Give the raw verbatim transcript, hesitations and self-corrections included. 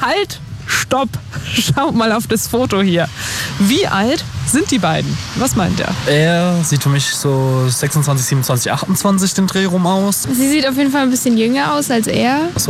Halt! Stopp! Schaut mal auf das Foto hier. Wie alt sind die beiden? Was meint er? Er sieht für mich so sechsundzwanzig, siebenundzwanzig, achtundzwanzig den Dreh rum aus. Sie sieht auf jeden Fall ein bisschen jünger aus als er.